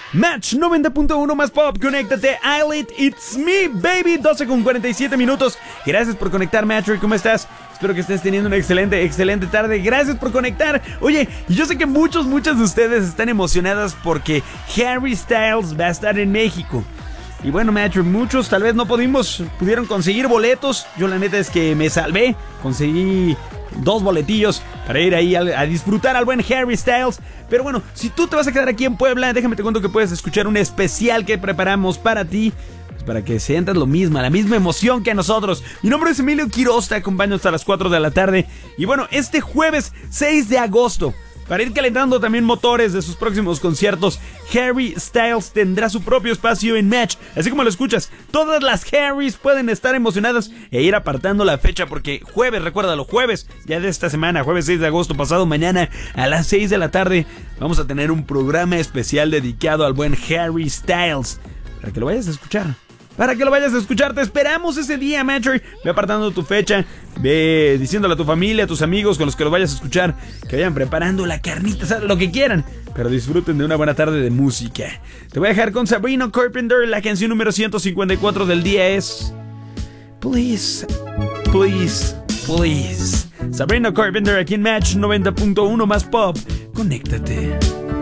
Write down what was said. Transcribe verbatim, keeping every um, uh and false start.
Match noventa punto uno más pop, conéctate. Eyelid, it's me, baby. doce con cuarenta y siete minutos. Gracias por conectar, Match. ¿Cómo estás? Espero que estés teniendo una excelente, excelente tarde. Gracias por conectar. Oye, yo sé que muchos, muchas de ustedes están emocionadas porque Harry Styles va a estar en México. Y bueno, Match, muchos tal vez no pudimos, pudieron conseguir boletos. Yo la neta es que me salvé. Conseguí dos boletillos para ir ahí a, a disfrutar al buen Harry Styles. Pero bueno, si tú te vas a quedar aquí en Puebla, déjame te cuento que puedes escuchar un especial que preparamos para ti, pues para que sientas lo mismo, la misma emoción que a nosotros. Mi nombre es Emilio Quiroz, te acompaño hasta las cuatro de la tarde. Y bueno, este jueves seis de agosto, para ir calentando también motores de sus próximos conciertos, Harry Styles tendrá su propio espacio en Match. Así como lo escuchas, todas las Harrys pueden estar emocionadas e ir apartando la fecha porque jueves, recuérdalo, jueves, ya de esta semana, jueves seis de agosto, pasado mañana a las seis de la tarde, vamos a tener un programa especial dedicado al buen Harry Styles, para que lo vayas a escuchar. Para que lo vayas a escuchar, te esperamos ese día, Matcher. Ve apartando tu fecha, ve diciéndole a tu familia, a tus amigos con los que lo vayas a escuchar, que vayan preparando la carnita, o sea, lo que quieran, pero disfruten de una buena tarde de música. Te voy a dejar con Sabrina Carpenter, la canción número ciento cincuenta y cuatro del día es Please, Please, Please. Sabrina Carpenter aquí en Match noventa punto uno más pop. Conéctate.